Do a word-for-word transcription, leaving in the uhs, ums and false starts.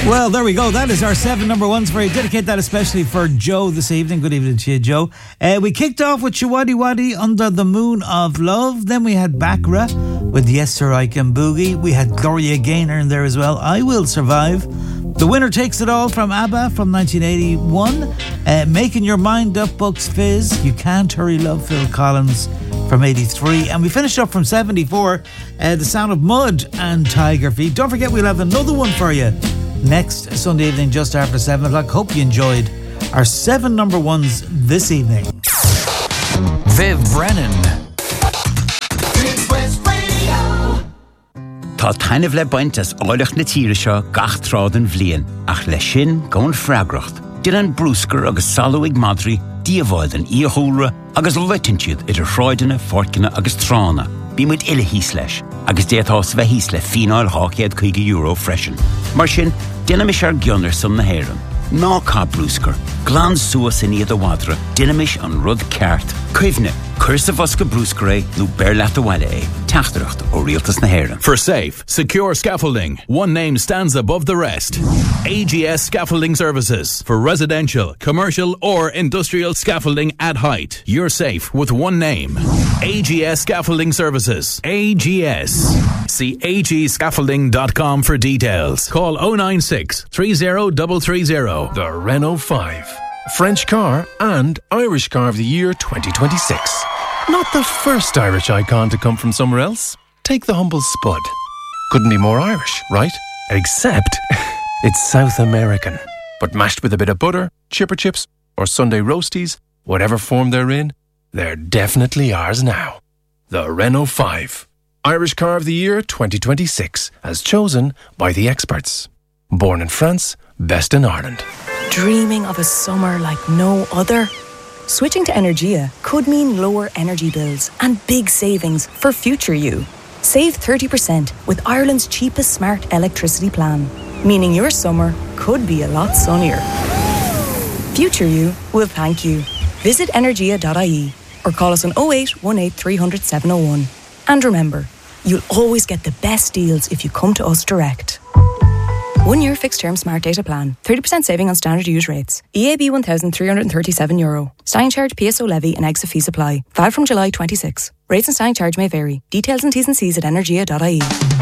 Well, there we go. That is our seven number ones for you. Dedicate that especially for Joe this evening. Good evening to you, Joe. Uh, we kicked off with Shawadi Wadi, Under the Moon of Love. Then we had Bakra with Yes Sir I Can Boogie. We had Gloria Gaynor in there as well. I Will Survive. The Winner Takes It All from ABBA from nineteen eighty-one. Uh, Making Your Mind Up, Bucks Fizz. You Can't Hurry Love, Phil Collins from eighty-three. And we finished up from seventy-four. Uh, the Sound of Mud and Tiger Feet. Don't forget, we'll have another one for you next Sunday evening just after seven o'clock. Hope you enjoyed our seven number ones this evening. Viv Brennan. Tá tainmh le baint as áileach na tíre seo gach trád an bhliain, ach le sin gón freagracht. Din an brúscar agus salúig madri, díomháid an íothúra agus leitintúd idir shráideanna, forcanna agus trána. Bí muid ile hís leis, agus déatás bheith hís le fínáil hácéad chuige euro freisin. Mar sin, dynamish ar gionner son na héireann. Ná cá brúscar, glán suas in iad a wadra, dynamish an rud ceart. Cuimhne, cursa fosca brúscar é, nú bearlaat a bhaile é, teachtareacht ó rialtas na héireann. For safe, secure scaffolding, one name stands above the rest. A G S Scaffolding Services. For residential, commercial or industrial scaffolding at height. You're safe with one name. A G S Scaffolding Services. A G S. See a g scaffolding dot com for details. Call oh nine six, three oh three three oh. The Renault five. French car and Irish car of the year twenty twenty-six. Not the first Irish icon to come from somewhere else. Take the humble Spud. Couldn't be more Irish, right? Except it's South American. But mashed with a bit of butter, chipper chips, or Sunday roasties, whatever form they're in, they're definitely ours now. The Renault five. Irish car of the year twenty twenty-six, as chosen by the experts. Born in France, best in Ireland. Dreaming of a summer like no other? Switching to Energia could mean lower energy bills and big savings for future you. Save thirty percent with Ireland's cheapest smart electricity plan, meaning your summer could be a lot sunnier. Future you will thank you. Visit energia dot I E or call us on oh eight one eight, three hundred, seven oh one. And remember, you'll always get the best deals if you come to us direct. One year fixed term smart data plan. thirty percent saving on standard use rates. E A B one thousand three hundred thirty-seven euro. Standing charge, P S O levy and exit fees apply. Valid from July twenty-sixth. Rates and standing charge may vary. Details and T's and C's at energia dot I E.